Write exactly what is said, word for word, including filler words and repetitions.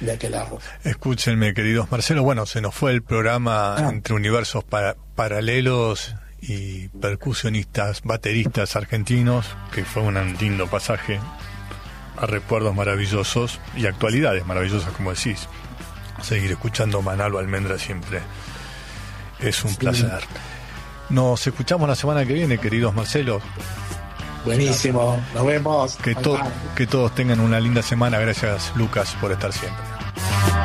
de aquel lado. Escúchenme, queridos Marcelo, bueno, se nos fue el programa ah. entre universos para, paralelos y percusionistas, bateristas argentinos, que fue un lindo pasaje a recuerdos maravillosos y actualidades maravillosas, como decís. Seguir escuchando Manalo Almendra siempre es un sí. placer. Nos escuchamos la semana que viene, queridos Marcelo. Buenísimo, nos vemos. Que, to- que todos tengan una linda semana. Gracias, Lucas, por estar siempre.